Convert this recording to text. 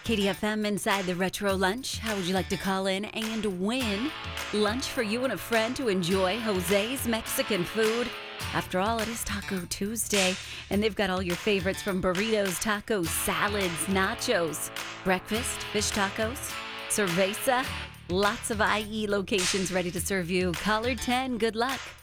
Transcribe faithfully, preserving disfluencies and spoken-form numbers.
K D F M inside the Retro Lunch. How would you like to call in and win lunch for you and a friend to enjoy Jose's Mexican food? After all, it is Taco Tuesday, and they've got all your favorites from burritos, tacos, salads, nachos, breakfast, fish tacos, cerveza, lots of I E locations ready to serve you. Caller ten, good luck.